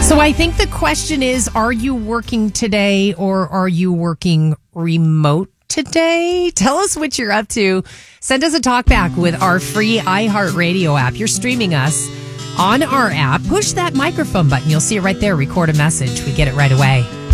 So I think the question is, are you working today or are you working remote today? Tell us what you're up to. Send us a talk back with our free iHeartRadio app. You're streaming us on our app. Push that microphone button. You'll see it right there. Record a message. We get it right away.